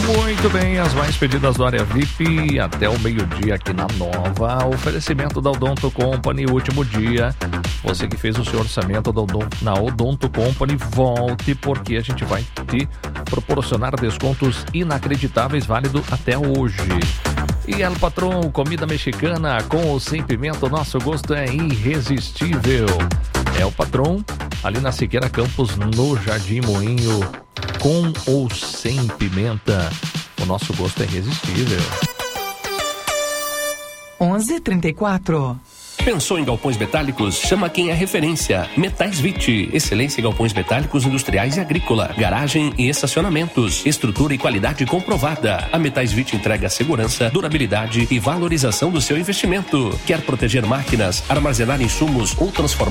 Muito bem, as mais pedidas do Área VIP até o meio-dia aqui na Nova. Oferecimento da Odonto Company, último dia. Você que fez o seu orçamento na Odonto Company, volte, porque a gente vai te proporcionar descontos inacreditáveis, válido até hoje. E El Patrón, comida mexicana com ou sem pimenta, o nosso gosto é irresistível. El Patrón, ali na Siqueira Campos, no Jardim Moinho, com ou sem pimenta, o nosso gosto é irresistível. 11h34. Pensou em galpões metálicos? Chama quem é referência. Metais Vit. Excelência em galpões metálicos industriais e agrícola. Garagem e estacionamentos. Estrutura e qualidade comprovada. A Metais Vit entrega segurança, durabilidade e valorização do seu investimento. Quer proteger máquinas, armazenar insumos ou transformar